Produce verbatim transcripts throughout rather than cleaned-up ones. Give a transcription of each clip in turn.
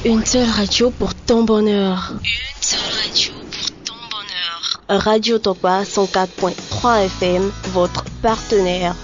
Une seule radio pour ton bonheur. Une seule radio pour ton bonheur. Radio Topa cent quatre point trois F M, votre partenaire.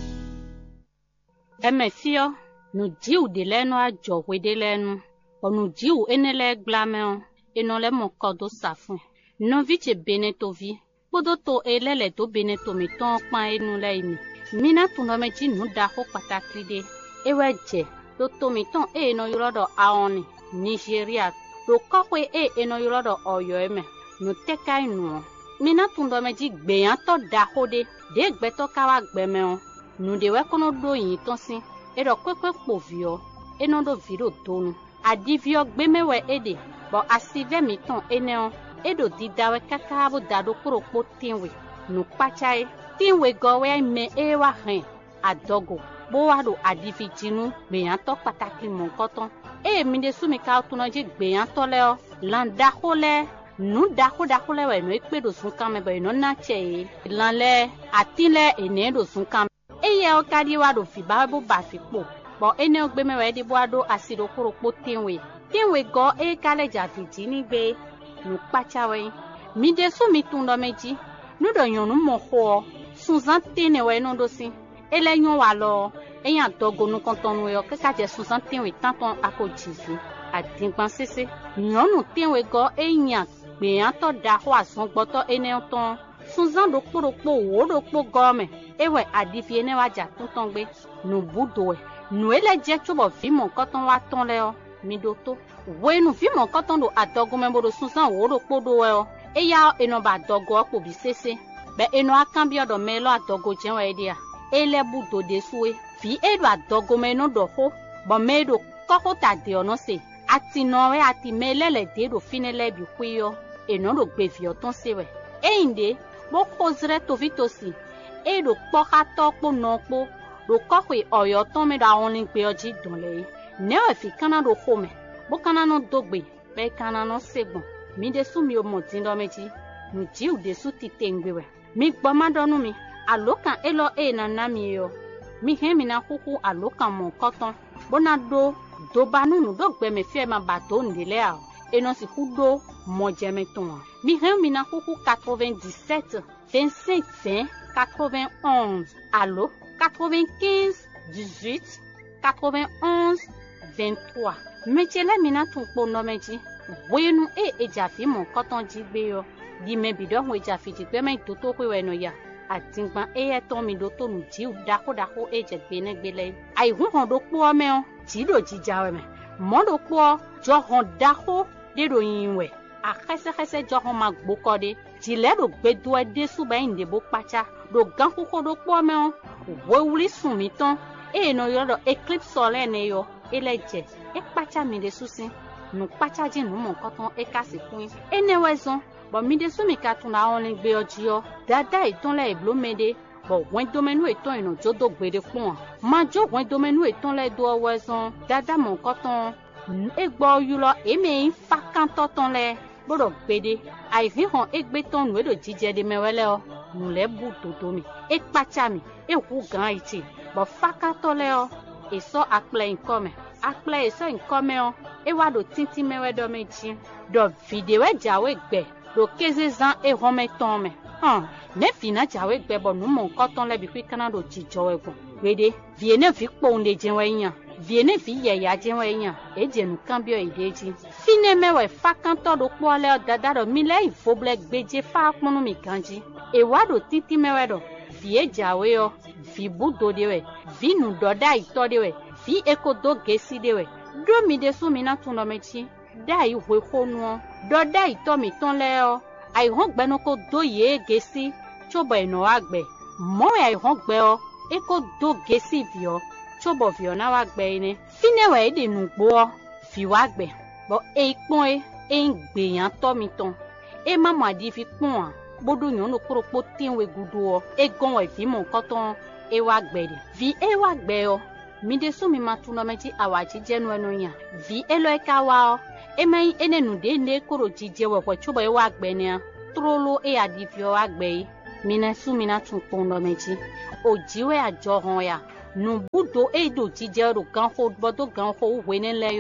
Emefiyo, nous diou de l'eno a jowe de l'eno. On nous diou enele glameon, et non le mon kodo safun. Non vite benetovi. Podo to elele to beneto mi ton pan e nou la imi. Mina tundo me ji nou da ho patakride. Ewe je, do to mi ton e no yorodo aoni. Nigeria, do kokwe e eno yorodo oyo eme. No teka inu. Mina tundo me ji gbeyan to da ho de. De gbeto kawa gbeme on. Nou de we kono do yin ton sin. E do kwekwe povio. E non do viro donu. Adivio gbeme we ede. Bo asive mi ton ene on. Edo di dawe kakabo dado kuro po tinwe. No pachae. Tinwe gowe me ewa hen. Adogo. Bo wado adifi jinu. Beyan to pataki mon koton. E minde sumi ka otunoje beyan to leo. Lan dako le. Nu dako dako le we no ekpe do sun kame bo no na che. Lan le. Atin le ene do sun kame. E ye o kadi wado fi ba bo ba fi po. Bo ene o gbe me we di bo wado asido kuro po tinwe. Tinwe go e kale jafi jini gbe. Nou pachawe. Mi desu mi tundo meji. Nou do yon nou mon ho. Suzan tene we non dosi. Ele yon walo. E yan dogo nou konton we yo. Keka je suzan tenwe tanton ako jizi. A dinkban sese. Yon nou tenwe go e yan. Be yan to da ho ason gboto ene yon ton. Suzan do kuro po wo do po gome. Ewe adifi ene waja tunton gbe. Nou budo we. Nou ele je chobo vi mon koton wa ton le yo. Mi doto. We nou vi mon koton do adogo membo do Susan wo do podo we o. E ya eno ba adogo ko bi sese. Be eno akambio do melo adogo jen we dia. E le budo de suwe. Vi e do adogo meno do ho. Bo me do koko ta de ono se. Ati no we ati melele de do finele bi kwiyo. Eno do gbe vi oton se we. E inde bo kozre to vitosi. E do poka to po no po. Do kokwe oyo ton me da only gbe oji don le. Ne we fi kana do home. Bo kana no dogbe, be kana no segbon. Mi desu mi o motindo meji. Nu ji u desu ti tengbewe. Mi gboma donu mi. Alokan elo e na na mi yo. Mi he mi na kuku alokan mon koton. Bona do do banu nu dogbe me fie ma bato ndele a. E non si kudo mo jeme ton. Mi he mi na kuku quatre-vingt-dix-sept, vingt-cinq, vingt, quatre-vingt-onze. Allo quatre-vingt-quinze, dix-huit, quatre-vingt-onze, vingt-trois. Mechele mina tun po no meji. Wenu e ejafi mon koton jigbe yo. Di me bido ho ejafi jigbe me toto kwe we no ya. Atingban e eton mi doto nu ji u dako dako e jegbe ne gbele. Ai hu hon do po me o. Ji do jijawe me. Mo do po jo hon dako de do yin we. A khese khese jo hon ma gboko de. Ji le do gbe do e de su ba inde bo pacha. Do gan koko do po me o. We wuli sun mi ton. E no yo do eclipse solaire ne yo. Ele je. E pacha mi de susi. Nou pacha di nou mon koton e kasi kuin. E ne wezon. Bo mi de su mi katuna onling gbe oji yo. Dada iton le eblo mede. Bo wen domenu eton ino jodo gbe de kun. Ma jo wen domenu eton le do wezon. Dada mon koton. E gbo yulo e me in fakan toton le. Bodo gbe de. Ai vi hon e gbe ton nou e do jije de mewele o. Nou le bu toto mi. E pacha mi. E wu gan iti. Bo fakan to le o. E so akple in kome. Akple e so in kome o. E wado tinti mewe do meji. Do videwe jawe gbe. Do keze zan e home ton me. Han, ne fina jawe gbe bo nou mon koton le bi kwi kana do jijowe bon. Wede, viene vi kponde jenwe yin. Viene vi ye ya jenwe yin. E jenu kambio ideji. Fine mewe fakanto do kwa le dada do mile i foble gbeje fa akmonu mi kanji. E wado tinti mewe do. Vie jawe yo. Vi budo dewe. Vi nu doda ito dewe. Vi eko do gesi dewe. Do mi desu mina tuno mechi. Da yi we kono. Do da ito mi ton le o. Ai hon gbe no ko do ye gesi. Chobo eno agbe. Mo ai hon gbe o. Eko do gesi vio. Chobo vio na wa gbe ine. Fine we de nu gbo. Fi wa gbe. Bo e ipon e. E ngbe yan to mi ton. E mama di fi pon. Bodo yon no kuro po tinwe gudu o. E gon we vi mon koton. E wa gbe de. Vi e wa gbe o. Mi de su mi matuno meji awaji jenu eno yan. Vi elo e kawa o. E mai ene nu de ne koro jije we po chobo e wa gbe ne. Trolo e adivio wa gbe. Mi na su mi na tun pondo meji. O jiwe ajo hon ya. Nu budo e do jije ro gan ho bodo gan ho we ne le yo.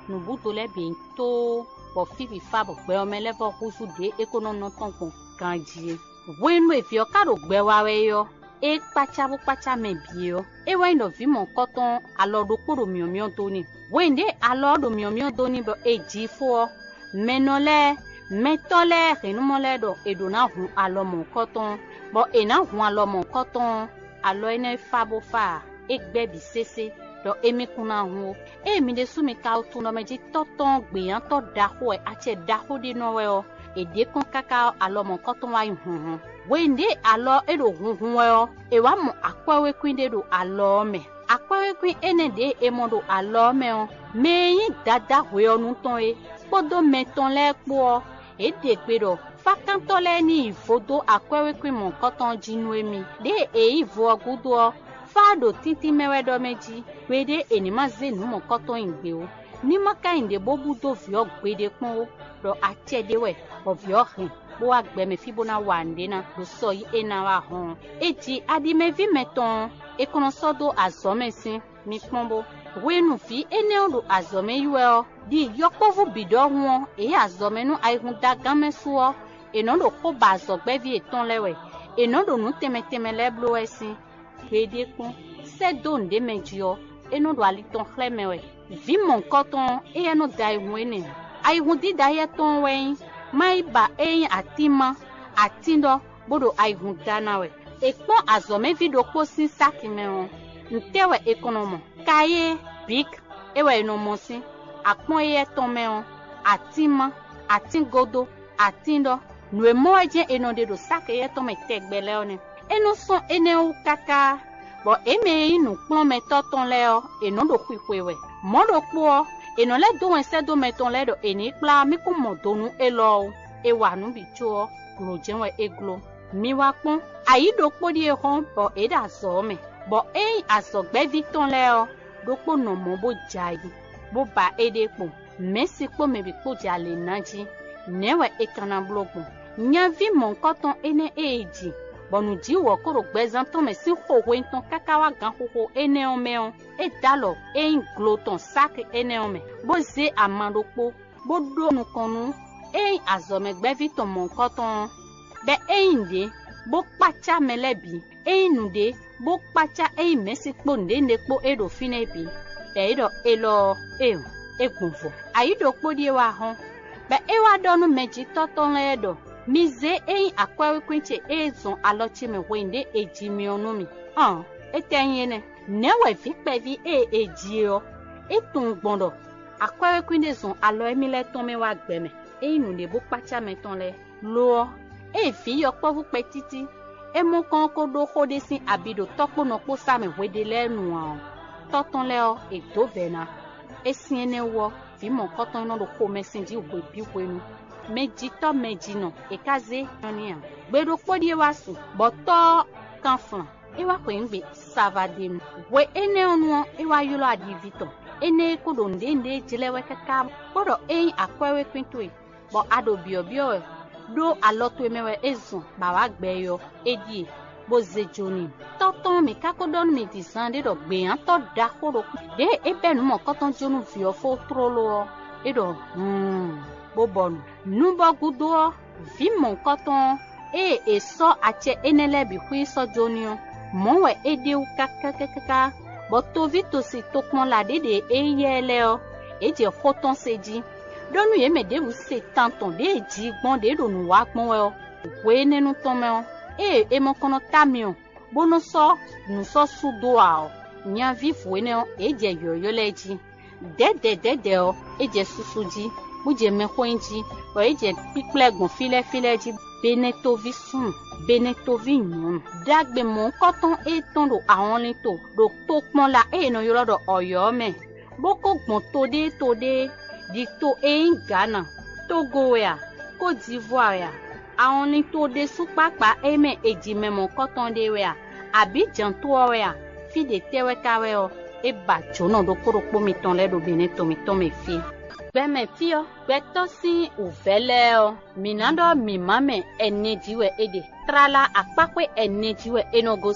nous bouton les bientôt pour fifi fabo gbe o mele bo kusu de ekonono ton kon kanji we nu e fi o karo gbe wa we yo e pacha bu pacha me bi yo e we no vi mon koton alodo kporo miomio to ni we nde alodo miomio to ni bo e ji fo menole metole renumole do edona hu alomo koton bo e na hu alomo koton alo ene fabo fa e gbe bi sese do emi kuna hu e mi de sumi ka otu no meji toton gbeyan to da ho e ache da ho de no we o e de kon kaka alomo koton wa hu we nde alo e do hu hu we o e wa mo akwawe kwinde do alo me akwawe kwin ene de e mo do alo me o me yin dada we onu ton e podo meton le po e de pe do fakanto le ni ifodo akwawe kwin mo koton jinu emi de e ivo ogudo fado titi mewe do meji wede enima zenu mo koton ingbe o ni maka inde bobudo vi ogbede pon o do atede we o vi ohin bo agbe me fibona wande na do so yi ena wa hon eji adime vi meton e kono sodo azomesin mi pombo wenu fi ene odo azome yuwe o di yokovu bido won e azomenu aihun dagame suo eno do ko bazogbe vi eton lewe eno do nu temeteme leblo esin pede kun se don de mejio eno do aliton khlemewe vi mon koton e eno dai wene ai hundi dai ton wen mai ba e atima atindo bodo ai hundana we e pon azome video ko sin sakime on ntewe ekonomo kaye big ewe no mosin apon e ton me on atima atingodo atindo nwe moje eno de do sake ton me tegbele one eno son ene u kaka bo eme inu pon me toton le o eno do kwikwewe mo do po eno le do ense do meton le do eni pla mi ko mo donu elo e wa nu bi cho gro jenwe eglo mi wa pon ayi do po di e hon bo e da so me bo e asogbe victon le o do po no mo bo jai bo ba ede po mesi po me bi po jale naji newe e kana blogo nya vi mon koton ene eji bonu ji wo koro gbezan ton me si howe ton kakawa gan hoho ene o me on e dalo e inglo ton sak ene o me bo ze amandopo bo do nu konu e azome gbevi ton mon koton be e inde bo pacha melebi e nude bo pacha e mesi po nde nde po e do fine bi e do elo e e gunfo ayido po die wa hon be e wa donu meji toton edo mize e akwawe kwinche ezon alochi me wende ejimi onumi ah etenyene newe fikpe vi e ejio etun gbondo akwawe kwinde zon alo emile ton me wa gbeme e nu de bo pacha meton le lo e fi yo povu pe titi e mo kan ko do khode sin abido topo no po sa me wede lenu an toton le o e do bena e sin ene wo fi mo koton no do ko mesin di ogbe bi wenu meji to meji no e kaze yonia gbedo podie wasu boto kanfan e wa ko ngbe savade we ene onu e wa yulo adi vito ene ko do nde nde jilewe kaka bodo e akwewe kwinto e bo ado bio bio do aloto emewe ezun ba wa gbe yo edi bo zejoni toton mi kakodon mi disande do gbe an to da koro de e benu mo koton jonu fi ofo trolo e do hmm bobonu nubo gudo vi mon koton e eso ache enele bi hui so jonio monwe ede u kakakaka boto vito si tokmon la dede e yele o e je foton seji donu ye mede u se tanton de ji gbon de do nu wa gbon we o we nenu ton me o e e mo kono tamion bono so nu so sudo a o nya vi fu ne o e je yoyo leji dede dede o e je susuji buje me khoinji o eje piplegun file file ji benetovi sun benetovi nyun dagbe mo koton e tondo awon lito do to pon la e no yoro Oyo me boko gbon tode tode di to e Ghana Togo ya Côte d'Ivoire ya awon lito de supapa e me eji me mo koton de we ya Abidjan to we ya fi de tewe kawe o e ba jono do koropo mi ton le do benetomi ton me fi Beme fio, beto si uveleo, minando mi mame enejiwe ede. Trala akpakwe enejiwe enogosi.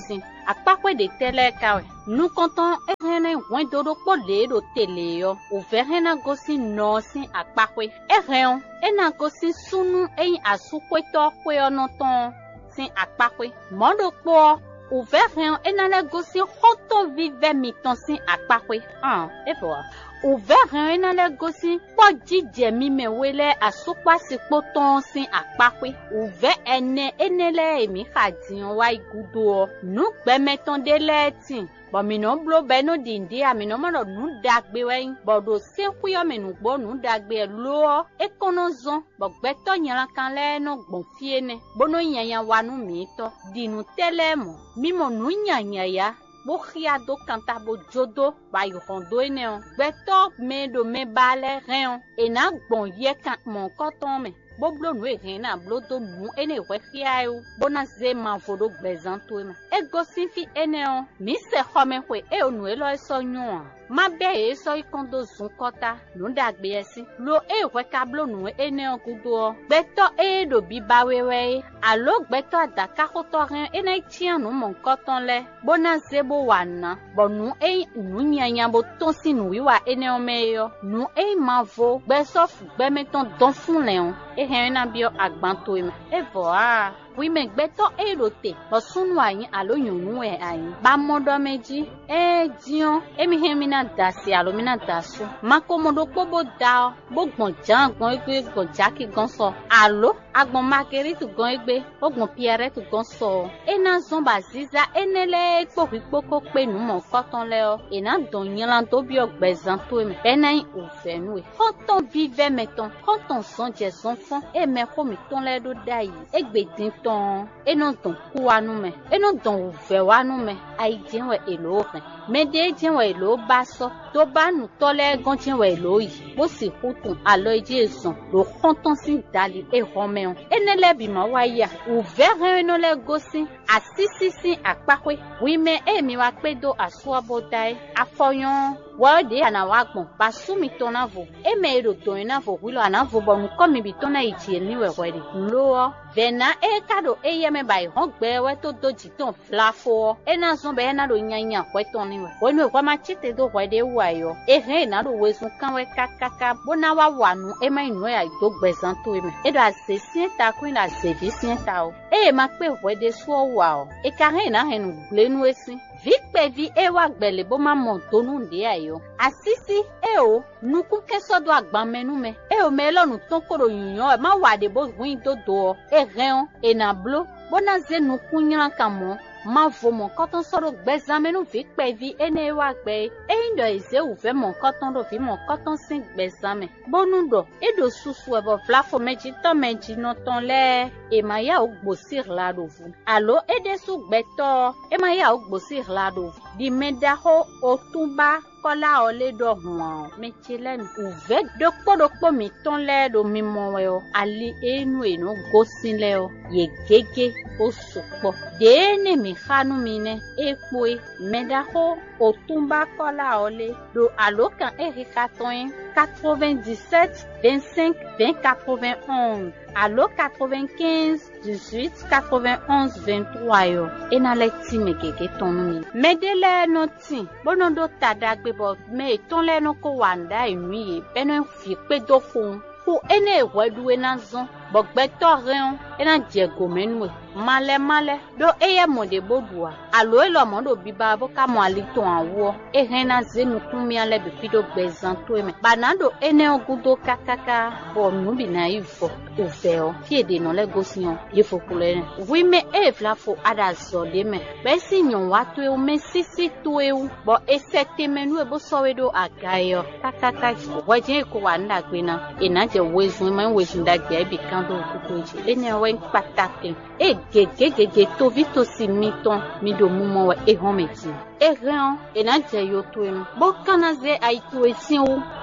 akpakwe de tele kawe nu konton ehene wen dodo po le do tele yo o verena gosi no sin akpakwe ehreon ena gosi sunu ein asukweto kwe onoton sin akpakwe modo po o verena ena le gosi hoto vive miton sin akpakwe ah e po o verena ena le gosi po jije mi me wele asukwa sipo ton sin akpakwe o ve ene enele emi khadin wa igudo nu gbe meton de letin bo mi no blo be no dindi a mi no mo nu dagbe we bo do se kuyo me nu gbo nu dagbe lo e kono zon bo gbe to yan kan le no gbon fie ne bo no yan yan wa nu mi to dinu tele mo mi mo nu yan yan ya bo khia do kanta bo jodo ba yo rondo ene o gbe to me do me bale ren e na gbon ye kan mon koton me bo blo nu e na blo do nu ene we khia yo bona ze ma fodo gbezanto me e go fi ene o mi se khome kwe e onu e lo so nyon ma be e so ikondo zun kota nu dagbe esi lo e we ka blo nu ene o kudo gbeto e do bi ba wewe alo gbeto adaka koto ren ene tian nu mon koton le bona ze bo wana bo nu e nu nyanya bo ton si nu wiwa ene o meyo nu e ma vo gbe so fu gbe meton don fun leon e hen na bio agbanto e e vo a oui me gbeto e rote bo sunu ayin aloyun nu e ayin ba modo meji e dion e mi hen mi na dasi alo mi na dasu makomodo pobo da bo gbon jan gbon egbe gbon jaki gan so alo agbon makeri tu gan egbe ogbon pierre tu gan so e na zon ba ziza enele po pipoko pe nu mo koton le o e na don yan to bi ogbezan to me be na o fe nu e koton vive meton koton son je son fon e me ko mi ton le do dai egbe din ton e no ton ku anu me e no don o fe wa nu me ai je we elo fen me de je we elo ba so tó bá nu tole gan je we elo yi bo si hutun alo je son lo konton si dali e romeon enele bi ma wa ya o verre no le gosi asisisi akpakwe wi me e mi wa pedo asuobo dai afoyon wa de ana wa gbon ba sumi ton na vo e me ro ton na vo wi lo ana vo bo nu komi bi ton na iti ni we we de lo vena e kado e ye me bai hon gbe we to doji ton flafo e na zon be na do nyanya kwe ton ni we we no kwa ma chite do we de wa yo e he na do we sun kan we kakaka bona wa wanu e ma inu ya do gbezan to me e do ase sienta queen la se vi sienta o e ma pe we de so wa o e ka he na henu glenu esi Vikpe vi ewa gbele bo ma montonu ndi ayo. Asisi eo nuku keso do agban menu me. Eo me lo nu ton koro yunyo e ma wade bo win do do e reon e na blo. Bona ze nuku nyan kamo. Ma vo mon koton soro gbezan menu vikpe vi ene ewa gbe. E indo eze uve mon koton do vi mon koton sin gbezan me. Bonu do e do susu e bo flafo meji ton meji no ton le. E ma ya ogbosir la do vu. Alo e de su gbeto. E ma ya ogbosir la do vu. Di medaho otumba kola ole do huan. Mechile uve dokpo dokpo mi ton le do mi monwe o. Ali enu eno gosin le o. Ye gege o sukpo. De ne mi khanu mine ekwe medaho otumba kola ole do alo kan erikaton quatre-vingt-dix-sept vingt-cinq vingt quatre-vingt-onze alo quatre-vingt-quinze dix-huit quatre-vingt-onze vingt-trois yo ena le ti me keke tonu mi medele no ti bono do tadagbe bo me ton le no ko wanda emi beno fi pe do fun ku ene wedu ena zon bo gbeto ren ena jego menwe male male do eye monde bodua alo elo mondo biba bo ka mo ali ton awo e rena zenu kumi ale be fido gbezanto eme banando ene ogudo kakaka bo nubi na ifo ofeo fiede no le gosion ye fokule wi me e flafo ada zode me be sinyon watu e me sisi to e bo esete menu e bo sowedo agayo kakaka waje ko wanda gbena e na je wezu me wezu ndagbe bi kando kukoji ene wen patake e gegegege to vito si miton mi do mumo wa e hometi e ren e na je yo to em bo kanaze ai to esin o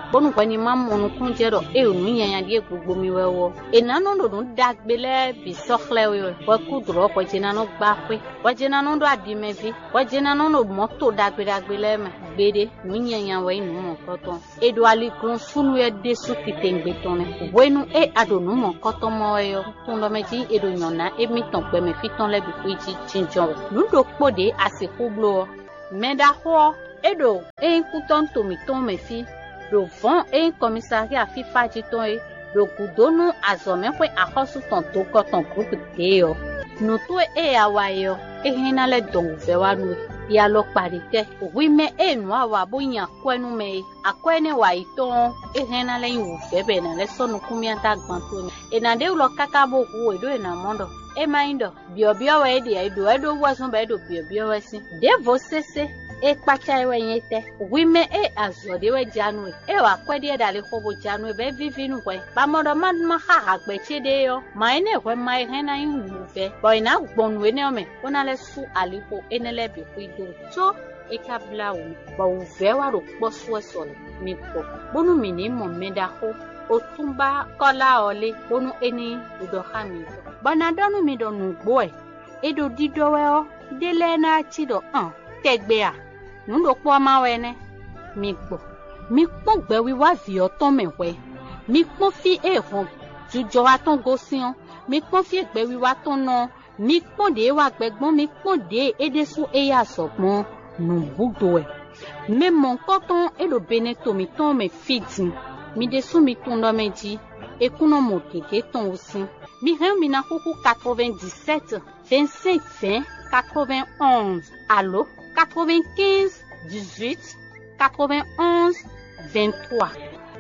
bonu kwani mamonu kunjero e onu yanya die gbogbo mi wewo enano ndo dun dagbele bi sokhle yo wa kudro ko jinano gbapwe wa jinano ndo adimevi wa jinano no moto dagbele dagbele me gbede nu yanya we nu mo koton edo ali kun sunu e desu kitengbe tonne wenu e adonu mo koton mo yo tundo meji edo nyona e mi ton pe me fiton le bi fuji chinjon nu do pode asekublo meda ho edo e kuton to mi ton me fi do vent et commissariat FIFA jiton e do gudonu azome kwe akosu ton to ko ton groupe teo no to e awayo e hina le don ve wa nu ya lo parite wi me e nu awa boyan kwenu me akwene wa iton e hina le yu ve be na le sonu kumi anta gban to e na de lo kakabo ku e do e na mondo e maindo biobio we de e do e do wasun be do biobio we si de vo sese e kpacha ewe yete wime e azode we janu e wa kwede dale khobo janu be vivinu kwe ba modo man ma ha agbe chede yo ma ene kwe ma hena yin fe boy na gbonu ene ome ona le su alipo enele bi kuido so e kabla u ba u ve wa ro poso esole mi po bonu mi ni mo meda ho otumba kola ole bonu eni udo khami bana donu mi do nu gbo e edo dido we o dele na chido an tegbe a nundo po ma wene mi gbo mi pon gbe wi wa vi oton mewe mi pon fi e hon jujo wa ton go sian mi pon fi gbe wi wa ton no mi pon de wa gbegbon mi pon de edesu e ya sopon nu budo e me mon koton e do beneto mi ton me fiti mi desu mi ton do meji e kuno mo keke ton osi mi ren mi na kuku quatre-vingt-dix-sept vingt-cinq vingt quatre-vingt-onze allo quatre-vingt-quinze dix-huit quatre-vingt-onze vingt-trois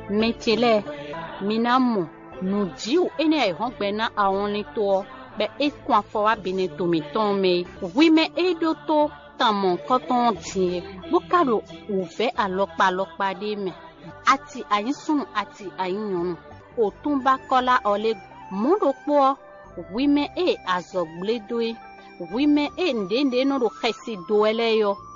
metele minamo nuji o ene e hon gbe na awon ni to be e kwa fo wa beneto mi ton me wi me e do to tamon koton ti bukaro o fe alopa alopa de me ati ayisun ati ayinyonu otumba kola ole mundo po wi me e azogbledo wi me e ndende no ro khesi do ele yo